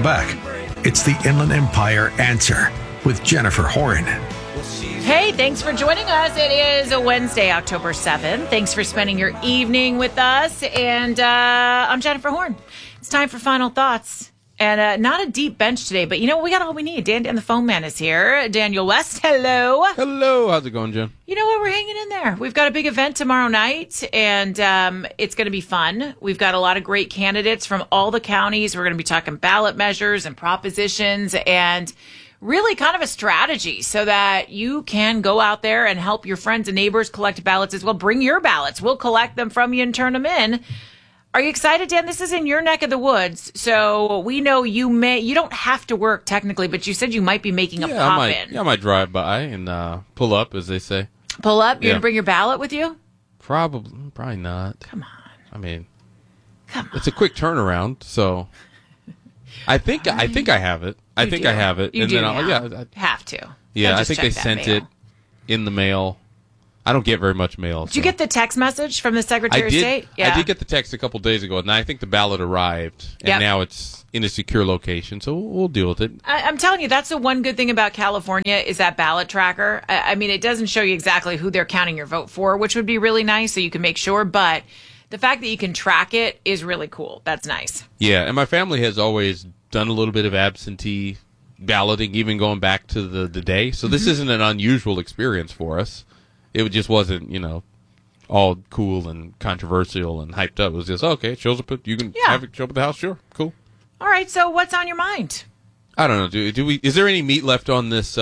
Welcome back. It's the Inland Empire Answer with Jennifer Horn. Hey, thanks for joining us. It is a Wednesday, October 7th. Thanks for spending your evening with us. And I'm Jennifer Horn. It's time for Final Thoughts. And not a deep bench today, but you know, we got all we need. Dan the phone man is here. Daniel West, hello. Hello. How's it going, Jen? You know what? We're hanging in there. We've got a big event tomorrow night, and it's going to be fun. We've got a lot of great candidates from all the counties. We're going to be talking ballot measures and propositions and really kind of a strategy so that you can go out there and help your friends and neighbors collect ballots as well. Bring your ballots. We'll collect them from you and turn them in. Are you excited, Dan? This is in your neck of the woods, so we know you don't have to work technically, but you said you might be making a pop-in. Yeah, I might drive by and pull up, as they say. Pull up? You're going to bring your ballot with you? Probably not. Come on. I mean, come on. It's a quick turnaround, so I think I have it. I think I have it. You and do then now. Have to. Yeah, I think they sent it in the mail. I don't get very much mail. Did you get the text message from the Secretary of State? Yeah. I did get the text a couple days ago, and I think the ballot arrived, and now it's in a secure location, so we'll deal with it. I'm telling you, that's the one good thing about California is that ballot tracker. I mean, it doesn't show you exactly who they're counting your vote for, which would be really nice, so you can make sure, but the fact that you can track it is really cool. That's nice. Yeah, and my family has always done a little bit of absentee balloting, even going back to the day, so this isn't an unusual experience for us. It just wasn't, all cool and controversial and hyped up. It was just, okay, it shows up. You can have it show up at the house. Sure, cool. All right, so what's on your mind? I don't know. Do we? Is there any meat left on this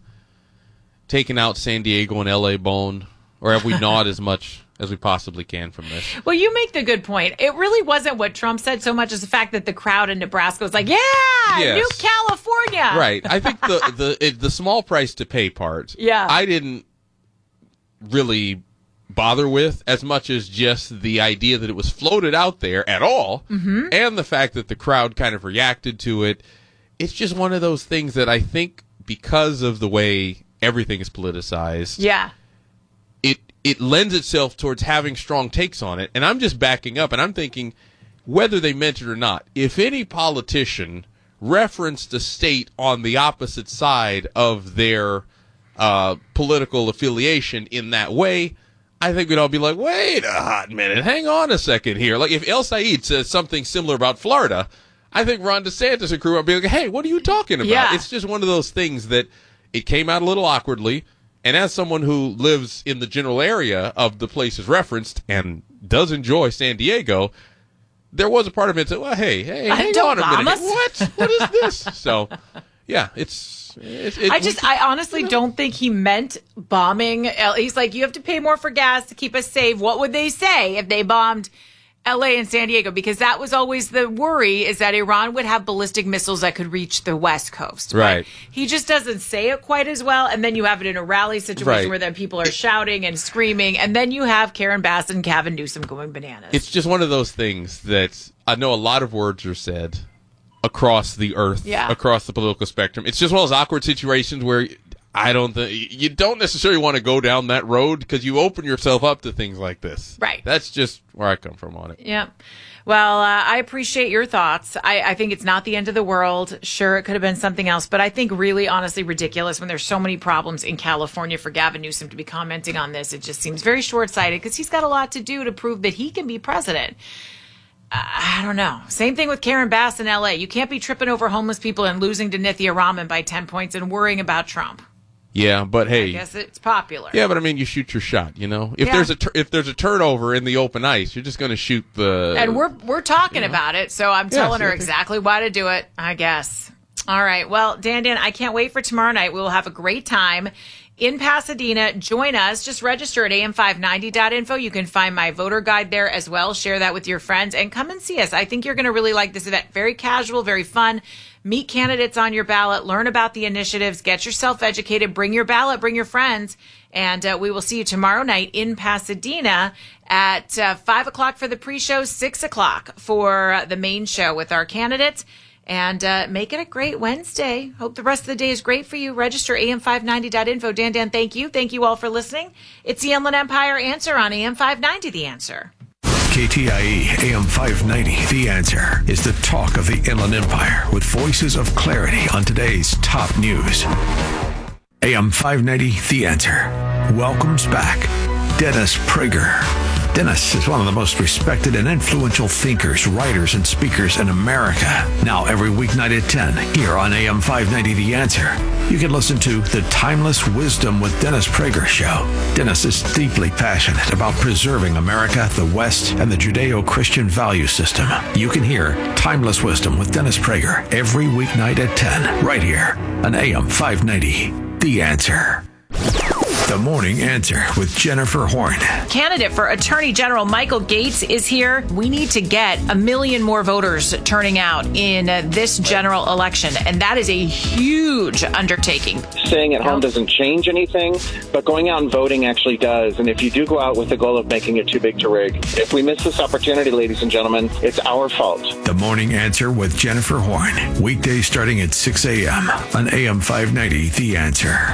taking out San Diego and L.A. bone, or have we gnawed as much as we possibly can from this? Well, you make the good point. It really wasn't what Trump said so much as the fact that the crowd in Nebraska was like, New California. Right. I think the small price to pay part. Yeah. I didn't really bother with as much as just the idea that it was floated out there at all, and the fact that the crowd kind of reacted to it. It's just one of those things that I think because of the way everything is politicized, it lends itself towards having strong takes on it. And I'm just backing up, and I'm thinking, whether they meant it or not, if any politician referenced a state on the opposite side of their political affiliation in that way, I think we'd all be like, wait a hot minute, hang on a second here. Like, if El Said says something similar about Florida, I think Ron DeSantis and crew would be like, hey, what are you talking about? Yeah. It's just one of those things that it came out a little awkwardly, and as someone who lives in the general area of the places referenced and does enjoy San Diego, there was a part of me that said, well, hey, hang on a minute. What is this? So, yeah, I honestly don't think he meant bombing. He's like, you have to pay more for gas to keep us safe. What would they say if they bombed L.A. and San Diego? Because that was always the worry, is that Iran would have ballistic missiles that could reach the West Coast. Right. But he just doesn't say it quite as well. And then you have it in a rally situation where then people are shouting and screaming. And then you have Karen Bass and Gavin Newsom going bananas. It's just one of those things that I know a lot of words are said across the earth, across the political spectrum. It's just one of those awkward situations where I don't think you don't necessarily want to go down that road because you open yourself up to things like this. Right. That's just where I come from on it. Yeah. Well, I appreciate your thoughts. I think it's not the end of the world. Sure, it could have been something else, but I think really, honestly, ridiculous when there's so many problems in California for Gavin Newsom to be commenting on this. It just seems very short-sighted because he's got a lot to do to prove that he can be president. I don't know. Same thing with Karen Bass in L.A. You can't be tripping over homeless people and losing to Nithya Raman by 10 points and worrying about Trump. Yeah, but hey, I guess it's popular. Yeah, but I mean, you shoot your shot. If there's a turnover in the open ice, you're just going to shoot the. And we're talking about it, so I'm telling her exactly why to do it. I guess. All right. Well, Dan, I can't wait for tomorrow night. We will have a great time in Pasadena. Join us. Just register at am590.info. You can find my voter guide there as well. Share that with your friends and come and see us. I think you're going to really like this event. Very casual, very fun. Meet candidates on your ballot. Learn about the initiatives. Get yourself educated. Bring your ballot. Bring your friends. And we will see you tomorrow night in Pasadena at 5 o'clock for the pre-show, 6 o'clock for the main show with our candidates. And make it a great Wednesday. Hope the rest of the day is great for you. Register am590.info. Dan, thank you. Thank you all for listening. It's the Inland Empire Answer on AM590, The Answer. KTIE AM 590, The Answer, is the talk of the Inland Empire with voices of clarity on today's top news. AM 590, The Answer, welcomes back Dennis Prager. Dennis is one of the most respected and influential thinkers, writers, and speakers in America. Now every weeknight at 10, here on AM 590 The Answer, you can listen to The Timeless Wisdom with Dennis Prager show. Dennis is deeply passionate about preserving America, the West, and the Judeo-Christian value system. You can hear Timeless Wisdom with Dennis Prager every weeknight at 10, right here on AM 590 The Answer. The Morning Answer with Jennifer Horn. Candidate for Attorney General Michael Gates is here. We need to get 1 million more voters turning out in this general election, and that is a huge undertaking. Staying at home doesn't change anything, but going out and voting actually does. And if you do go out with the goal of making it too big to rig, if we miss this opportunity, ladies and gentlemen, it's our fault. The Morning Answer with Jennifer Horn. Weekdays starting at 6 a.m. on AM 590 The Answer.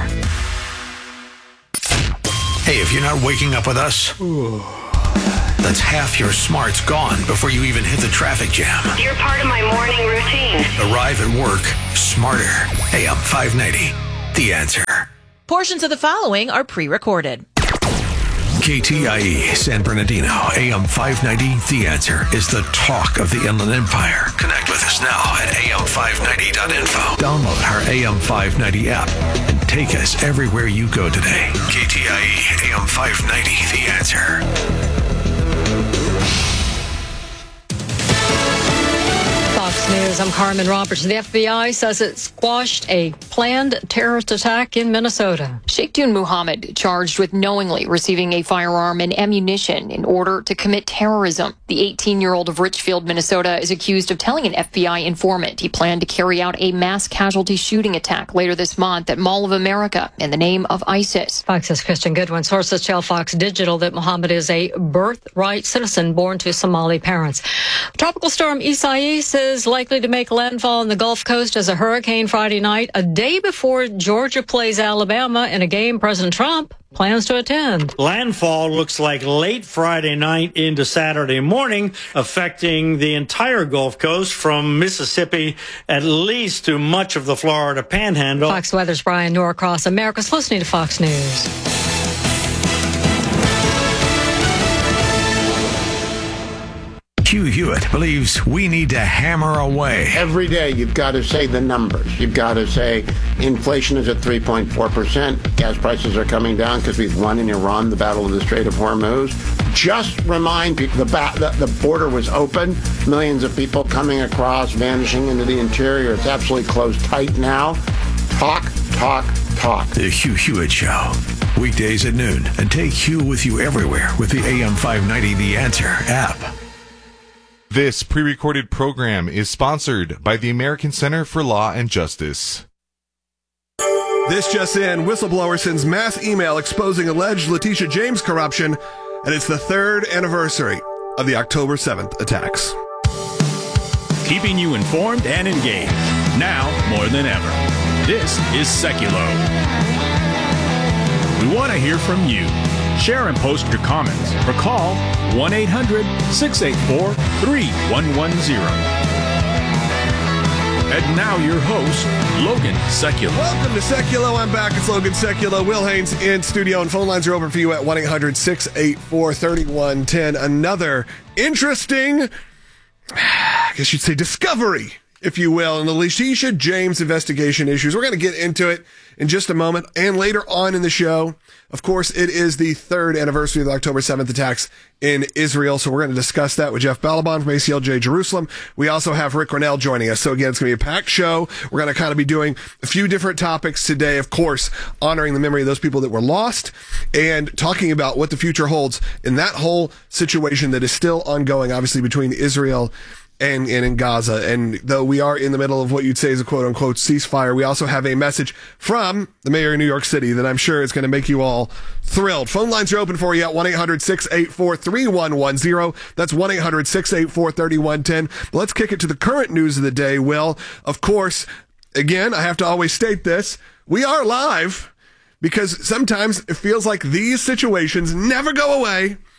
Hey, if you're not waking up with us, that's half your smarts gone before you even hit the traffic jam. You're part of my morning routine. Arrive at work smarter. AM 590, The Answer. Portions of the following are pre-recorded. KTIE San Bernardino, AM 590, The Answer is the talk of the Inland Empire. Connect with us now at am590.info. Download our AM 590 app and take us everywhere you go today. KTIE AM 590, The Answer. Fox News, I'm Carmen Roberts. The FBI says it squashed a planned terrorist attack in Minnesota. Sheikhtun Muhammad charged with knowingly receiving a firearm and ammunition in order to commit terrorism. The 18-year-old of Richfield, Minnesota, is accused of telling an FBI informant he planned to carry out a mass casualty shooting attack later this month at Mall of America in the name of ISIS. Fox's Christian Goodwin. Sources tell Fox Digital that Muhammad is a birthright citizen born to Somali parents. Tropical storm Isaias is likely to make landfall on the Gulf Coast as a hurricane Friday night, a day before Georgia plays Alabama in a game President Trump plans to attend. Landfall looks like late Friday night into Saturday morning, affecting the entire Gulf Coast from Mississippi at least to much of the Florida Panhandle. Fox Weather's Brian Norcross. America's listening to Fox News. Hugh Hewitt believes we need to hammer away. Every day you've got to say the numbers. You've got to say inflation is at 3.4%. Gas prices are coming down because we've won in Iran the battle of the Strait of Hormuz. Just remind people the border was open. Millions of people coming across, vanishing into the interior. It's absolutely closed tight now. Talk. The Hugh Hewitt Show. Weekdays at noon. And take Hugh with you everywhere with the AM 590 The Answer app. This pre-recorded program is sponsored by the American Center for Law and Justice. This just in, whistleblower sends mass email exposing alleged Letitia James corruption, and it's the 3rd anniversary of the October 7th attacks. Keeping you informed and engaged, now more than ever. This is Seculo. We want to hear from you. Share and post your comments or call 1-800-684-3110. And now your host, Logan Seculo. Welcome to Seculo. I'm back. It's Logan Seculo. Will Haynes in studio, and phone lines are open for you at 1-800-684-3110. Another interesting, I guess you'd say, discovery, if you will, in the Letitia James investigation issues. We're going to get into it in just a moment and later on in the show. Of course, it is the 3rd anniversary of the October 7th attacks in Israel, so we're going to discuss that with Jeff Balaban from ACLJ Jerusalem. We also have Rick Ronell joining us. So again, it's going to be a packed show. We're going to kind of be doing a few different topics today, of course, honoring the memory of those people that were lost and talking about what the future holds in that whole situation that is still ongoing, obviously, between Israel and in Gaza. And though we are in the middle of what you'd say is a quote-unquote ceasefire, we also have a message from the mayor of New York City that I'm sure is going to make you all thrilled. Phone lines are open for you at 1-800-684-3110. That's 1-800-684-3110. But let's kick it to the current news of the day, Will. Of course, again, I have to always state this. We are live because sometimes it feels like these situations never go away.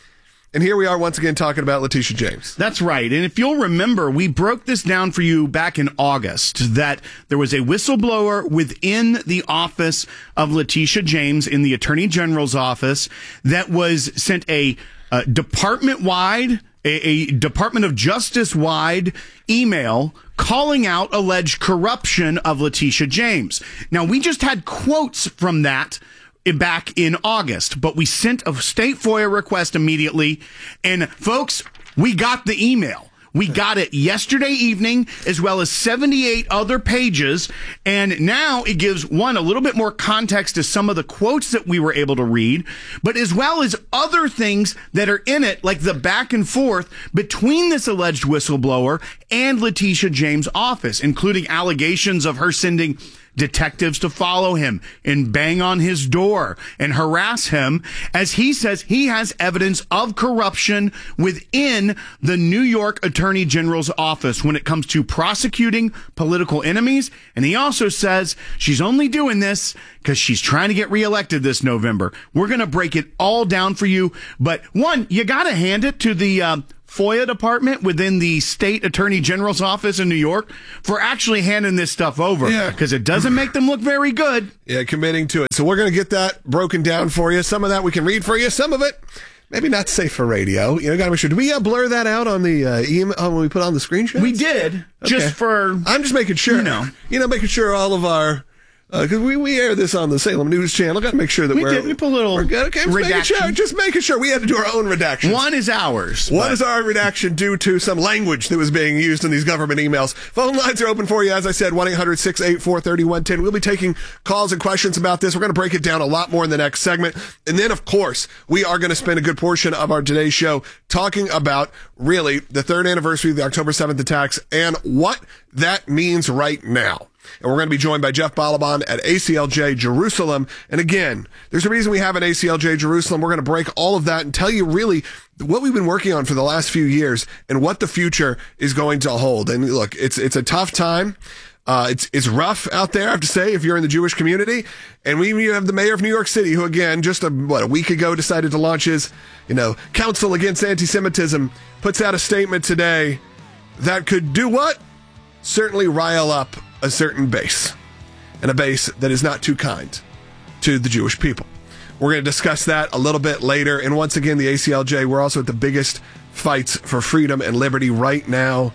And here we are once again talking about Letitia James. That's right. And if you'll remember, we broke this down for you back in August that there was a whistleblower within the office of Letitia James in the Attorney General's office that was sent a department-wide, a Department of Justice-wide email calling out alleged corruption of Letitia James. Now, we just had quotes from that back in August, but we sent a state FOIA request immediately, and folks, we got the email. We got it yesterday evening, as well as 78 other pages, and now it gives, one, a little bit more context to some of the quotes that we were able to read, but as well as other things that are in it, like the back and forth between this alleged whistleblower and Letitia James' office, including allegations of her sending detectives to follow him and bang on his door and harass him, as he says he has evidence of corruption within the New York Attorney General's office when it comes to prosecuting political enemies. And he also says she's only doing this because she's trying to get reelected this November. We're going to break it all down for you. But one, you got to hand it to the FOIA department within the state attorney general's office in New York for actually handing this stuff over, because it doesn't make them look very good. Yeah, committing to it. So we're going to get that broken down for you. Some of that we can read for you. Some of it, maybe not safe for radio. You know, got to make sure. Do we blur that out on the email when we put on the screenshots? We did, just for... I'm just making sure. Making sure all of our... Because we air this on the Salem News Channel. Got to make sure that we put a little good. Okay, just making sure we had to do our own redactions. One is ours. One is our redaction due to some language that was being used in these government emails. Phone lines are open for you. As I said, 1-800-684-3110. We'll be taking calls and questions about this. We're going to break it down a lot more in the next segment. And then, of course, we are going to spend a good portion of our today's show talking about, really, the third anniversary of the October 7th attacks and what that means right now. And we're going to be joined by Jeff Balaban at ACLJ Jerusalem. And again, there's a reason we have an ACLJ Jerusalem. We're going to break all of that and tell you really what we've been working on for the last few years and what the future is going to hold. And look, it's a tough time. It's rough out there, I have to say, if you're in the Jewish community. And we have the mayor of New York City, who again, just a week ago decided to launch his, Council Against Anti-Semitism, puts out a statement today that could do what? Certainly rile up a certain base, and a base that is not too kind to the Jewish people. We're going to discuss that a little bit later. And once again, the ACLJ, we're also at the biggest fights for freedom and liberty right now.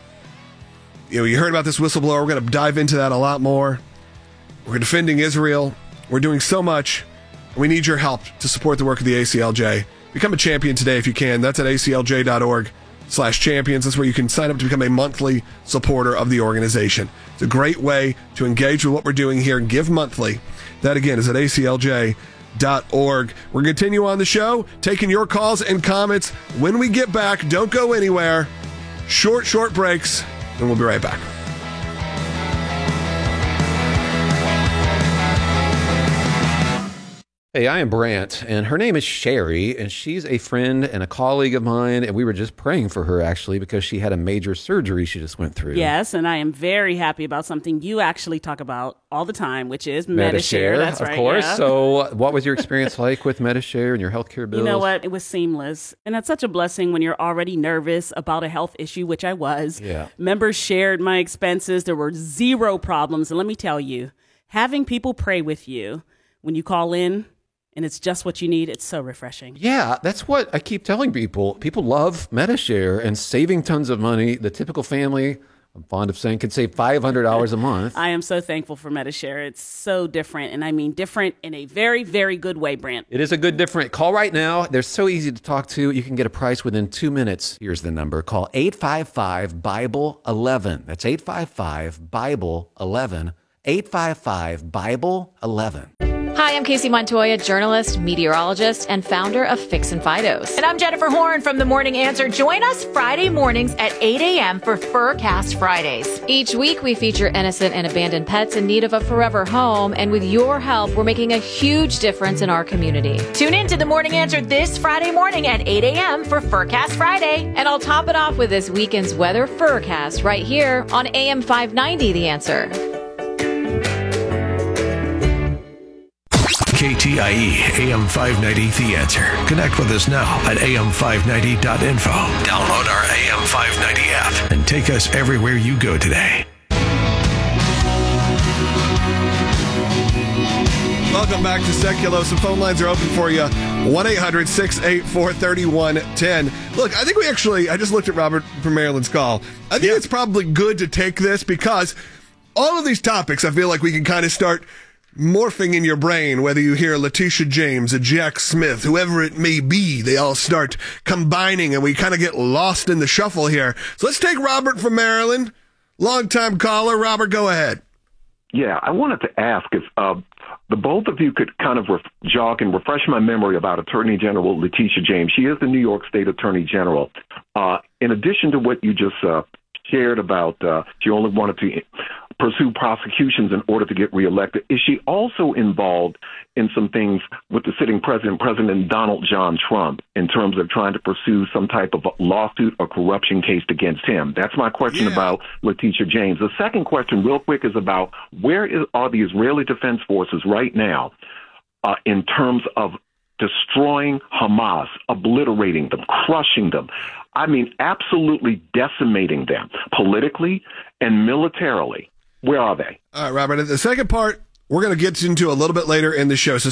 You heard about this whistleblower. We're going to dive into that a lot more. We're defending Israel. We're doing so much. We need your help to support the work of the ACLJ. Become a champion today if you can. That's at aclj.org/champions. That's where you can sign up to become a monthly supporter of the organization. It's a great way to engage with what we're doing here and give monthly. That, again, is at aclj.org. We're going to continue on the show, taking your calls and comments. When we get back, don't go anywhere. Short breaks, and we'll be right back. Hey, I am Brant, and her name is Sherry, and she's a friend and a colleague of mine, and we were just praying for her, actually, because she had a major surgery she just went through. Yes, and I am very happy about something you actually talk about all the time, which is Medi-Share. That's right, of course. Yeah. So what was your experience like with Medi-Share and your healthcare bills? You know what? It was seamless, and that's such a blessing when you're already nervous about a health issue, which I was. Yeah. Members shared my expenses. There were zero problems, and let me tell you, having people pray with you when you call in, and it's just what you need, it's so refreshing. Yeah, that's what I keep telling people. People love Medi-Share and saving tons of money. The typical family, I'm fond of saying, could save $500 a month. I am so thankful for Medi-Share. It's so different, and I mean different in a very, very good way, Brant. It is a good different. Call right now. They're so easy to talk to. You can get a price within 2 minutes. Here's the number. Call 855-BIBLE-11. That's 855-BIBLE-11. 855-BIBLE-11. Hi, I'm Casey Montoya, journalist, meteorologist, and founder of Fix and Fidos. And I'm Jennifer Horn from The Morning Answer. Join us Friday mornings at 8 a.m. for Furcast Fridays. Each week, we feature innocent and abandoned pets in need of a forever home. And with your help, we're making a huge difference in our community. Tune in to The Morning Answer this Friday morning at 8 a.m. for Furcast Friday. And I'll top it off with this weekend's weather Furcast right here on AM 590, The Answer. KTIE AM 590 The Answer. Connect with us now at am590.info. Download our AM 590 app and take us everywhere you go today. Welcome back to Seculo. Some phone lines are open for you. 1-800-684-3110. Look, I think I just looked at Robert from Maryland's call. I think it's probably good to take this because all of these topics, I feel like we can kind of start morphing in your brain, whether you hear Letitia James, a Jack Smith, whoever it may be, they all start combining and we kind of get lost in the shuffle here. So let's take Robert from Maryland. Long-time caller. Robert, go ahead. Yeah, I wanted to ask if the both of you could kind of jog and refresh my memory about Attorney General Letitia James. She is the New York State Attorney General. In addition to what you just shared about she only wanted to pursue prosecutions in order to get reelected, is she also involved in some things with the sitting President Donald John Trump, in terms of trying to pursue some type of lawsuit or corruption case against him? That's my question about Letitia James. The second question, real quick, is about are the Israeli Defense Forces right now in terms of destroying Hamas, obliterating them, crushing them. I mean, absolutely decimating them politically and militarily. Where are they? All right, Robert. The second part, we're going to get into a little bit later in the show. So